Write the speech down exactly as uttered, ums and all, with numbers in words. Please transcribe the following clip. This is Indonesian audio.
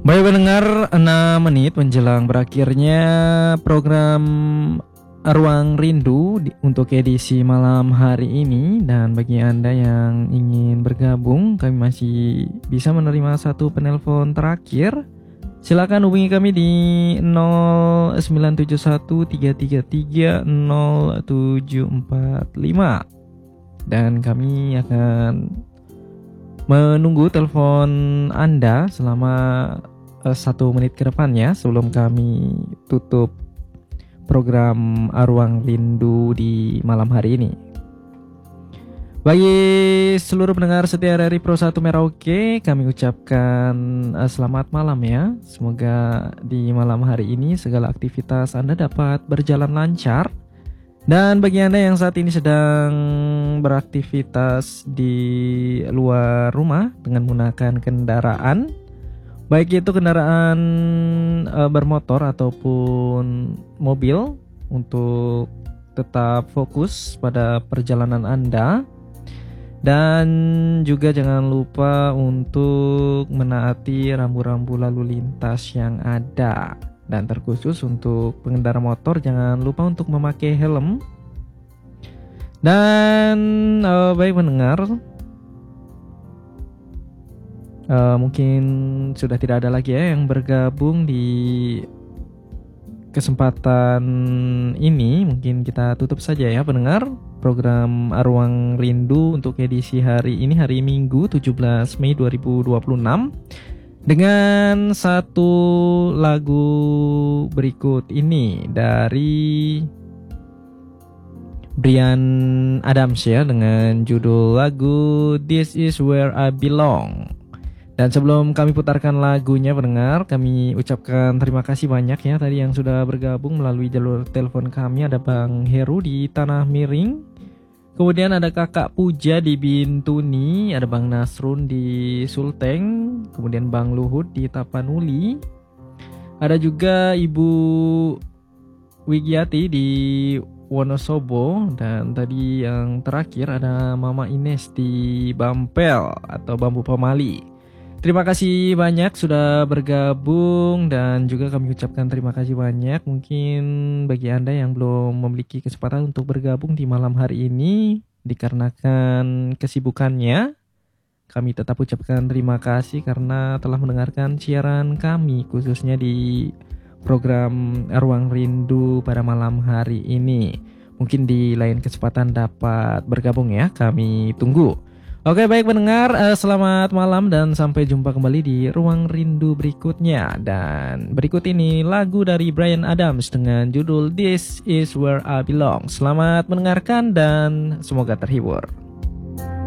Baik pendengar, enam menit menjelang berakhirnya program Ruang Rindu di, untuk edisi malam hari ini. Dan bagi Anda yang ingin bergabung, kami masih bisa menerima satu penelpon terakhir. Silakan hubungi kami di nol sembilan tujuh satu tiga tiga tiga nol tujuh empat lima. Dan kami akan menunggu telepon Anda selama uh, satu menit ke depannya sebelum kami tutup program Ruang Rindu di malam hari ini. Bagi seluruh pendengar setia dari Pro satu Merauke, kami ucapkan uh, selamat malam ya. Semoga di malam hari ini segala aktivitas Anda dapat berjalan lancar. Dan bagi Anda yang saat ini sedang beraktivitas di luar rumah dengan menggunakan kendaraan, baik itu kendaraan e, bermotor ataupun mobil, untuk tetap fokus pada perjalanan Anda. Dan juga jangan lupa untuk menaati rambu-rambu lalu lintas yang ada. Dan terkhusus untuk pengendara motor, jangan lupa untuk memakai helm. Dan uh, baik pendengar, uh, mungkin sudah tidak ada lagi ya yang bergabung di kesempatan ini. Mungkin kita tutup saja ya pendengar program Ruang Rindu untuk edisi hari ini, hari Minggu tujuh belas Mei dua ribu dua puluh enam, dengan satu lagu berikut ini dari Bryan Adams ya, dengan judul lagu This Is Where I Belong. Dan sebelum kami putarkan lagunya pendengar, kami ucapkan terima kasih banyak ya tadi yang sudah bergabung melalui jalur telepon kami. Ada Bang Heru di Tanah Miring, kemudian ada Kakak Puja di Bintuni, ada Bang Nasrun di Sulteng, kemudian Bang Luhut di Tapanuli, ada juga Ibu Wigiati di Wonosobo, dan tadi yang terakhir ada Mama Ines di Bampel atau Bambu Pemali. Terima kasih banyak sudah bergabung, dan juga kami ucapkan terima kasih banyak. Mungkin bagi Anda yang belum memiliki kesempatan untuk bergabung di malam hari ini dikarenakan kesibukannya, kami tetap ucapkan terima kasih karena telah mendengarkan siaran kami khususnya di program Ruang Rindu pada malam hari ini. Mungkin di lain kesempatan dapat bergabung ya, kami tunggu. Oke baik pendengar, uh, selamat malam dan sampai jumpa kembali di Ruang Rindu berikutnya. Dan berikut ini lagu dari Bryan Adams dengan judul This Is Where I Belong. Selamat mendengarkan dan semoga terhibur.